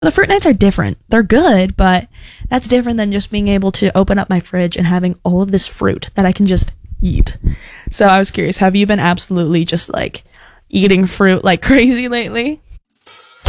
The fruit nights are different. They're good, but that's different than just being able to open up my fridge and having all of this fruit that I can just eat. So I was curious, have you been absolutely just like eating fruit like crazy lately?